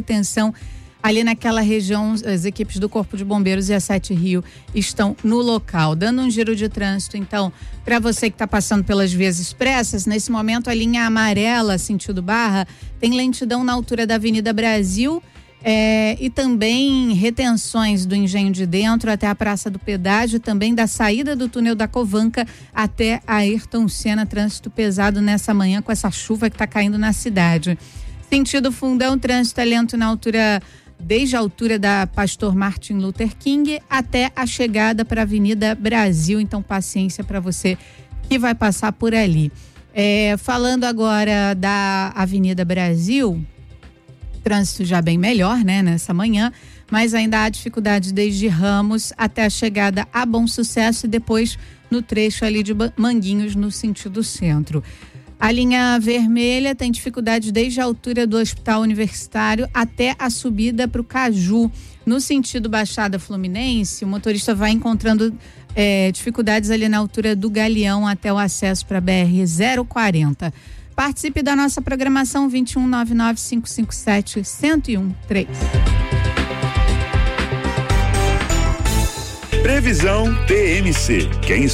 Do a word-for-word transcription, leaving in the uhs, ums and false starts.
retenção ali naquela região. As equipes do Corpo de Bombeiros e a Sete Rio estão no local, dando um giro de trânsito. Então, para você que está passando pelas vias expressas, nesse momento a linha amarela, sentido Barra, tem lentidão na altura da Avenida Brasil, é, e também retenções do Engenho de Dentro até a Praça do Pedágio, também da saída do túnel da Covanca até a Ayrton Senna. Trânsito pesado nessa manhã com essa chuva que está caindo na cidade. Sentido Fundão, trânsito é lento na altura, desde a altura da Pastor Martin Luther King até a chegada para a Avenida Brasil. Então, paciência para você que vai passar por ali. É, falando agora da Avenida Brasil, trânsito já bem melhor, né, nessa manhã, mas ainda há dificuldade desde Ramos até a chegada a Bom Sucesso e depois no trecho ali de Manguinhos, no sentido centro. A linha vermelha tem dificuldade desde a altura do Hospital Universitário até a subida para o Caju. No sentido Baixada Fluminense, o motorista vai encontrando é, dificuldades ali na altura do Galeão até o acesso para a B R zero quarenta. Participe da nossa programação vinte e um, nove nove cinco cinco sete, um zero um três. Previsão P M C. Quem